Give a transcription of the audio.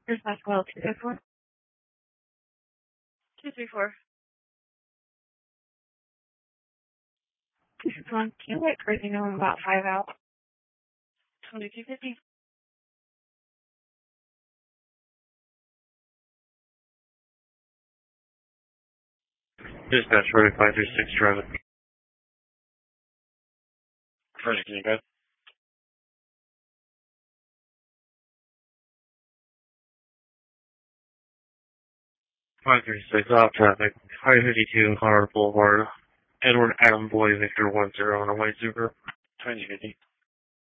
Here's Pascal 234. 234. 261. Can you let Crazy know I'm about 5 out? 2250. Dispatch 4536 driving. First, can you go? 536 off traffic. 552 Harvard Boulevard. Edward Adam Boy Victor 10 on a white Super. 2250.